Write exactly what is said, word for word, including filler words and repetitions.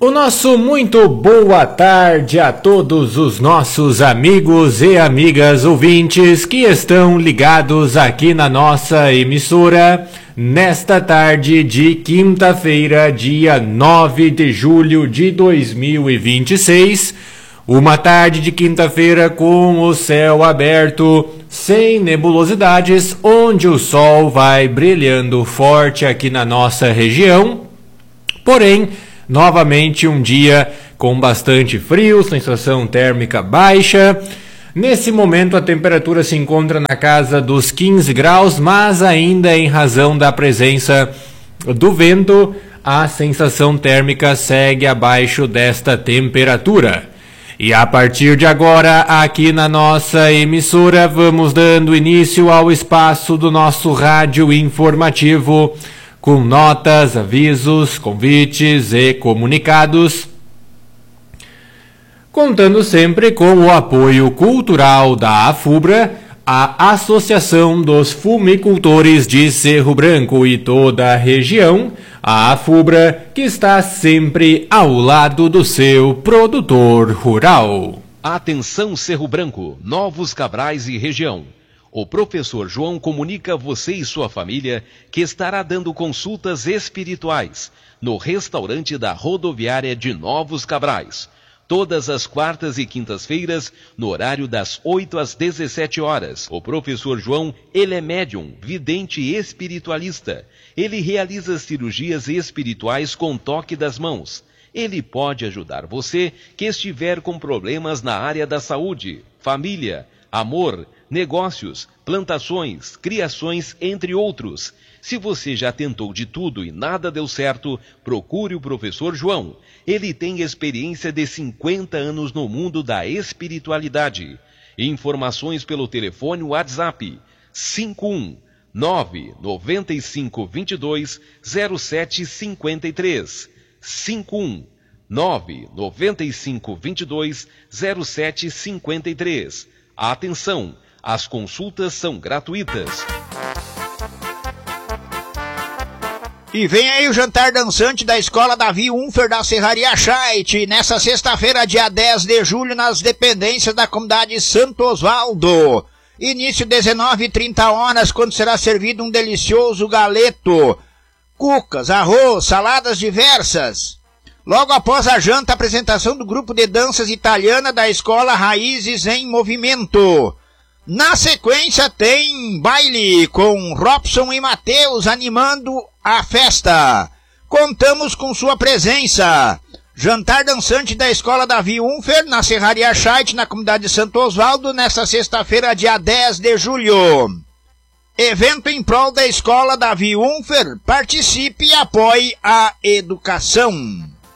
O nosso muito boa tarde a todos os nossos amigos e amigas ouvintes que estão ligados aqui na nossa emissora nesta tarde de quinta-feira, dia nove de julho de dois mil e vinte e seis. Uma tarde de quinta-feira com o céu aberto, sem nebulosidades, onde o sol vai brilhando forte aqui na nossa região. Porém, novamente um dia com bastante frio, sensação térmica baixa. Nesse momento a temperatura se encontra na casa dos quinze graus, mas ainda em razão da presença do vento, a sensação térmica segue abaixo desta temperatura. E a partir de agora, aqui na nossa emissora, vamos dando início ao espaço do nosso rádio informativo, com notas, avisos, convites e comunicados, contando sempre com o apoio cultural da AFUBRA, a Associação dos Fumicultores de Cerro Branco e toda a região, a AFUBRA, que está sempre ao lado do seu produtor rural. Atenção Cerro Branco, Novos Cabrais e região. O professor João comunica a você e sua família que estará dando consultas espirituais no restaurante da rodoviária de Novos Cabrais, todas as quartas e quintas-feiras, no horário das oito às dezessete horas. O professor João, ele é médium, vidente e espiritualista. Ele realiza cirurgias espirituais com toque das mãos. Ele pode ajudar você que estiver com problemas na área da saúde, família, amor, negócios, plantações, criações, entre outros. Se você já tentou de tudo e nada deu certo, procure o professor João. Ele tem experiência de cinquenta anos no mundo da espiritualidade. Informações pelo telefone WhatsApp cinco um nove nove cinco dois dois zero sete cinco três cinco um nove nove cinco dois dois zero sete cinco três. Atenção! As consultas são gratuitas. E vem aí o jantar dançante da Escola Davi Unfer da Serraria Scheidt, nessa sexta-feira, dia dez de julho, nas dependências da comunidade Santo Osvaldo. Início dezenove e trinta horas, quando será servido um delicioso galeto, cucas, arroz, saladas diversas. Logo após a janta, a apresentação do grupo de danças italiana da Escola Raízes em Movimento. Na sequência tem baile com Robson e Matheus animando a festa. Contamos com sua presença. Jantar dançante da Escola Davi Unfer na Serraria Scheidt, na comunidade de Santo Osvaldo, nesta sexta-feira, dia dez de julho. Evento em prol da Escola Davi Unfer. Participe e apoie a educação.